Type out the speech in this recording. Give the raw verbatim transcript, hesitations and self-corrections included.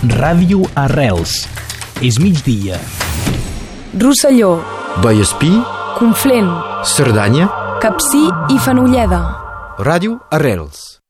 Ràdio Arrels. És migdia. Rosselló, Vallespí, Conflent, Cerdanya, Capcir i Fenolleda. Ràdio Arrels.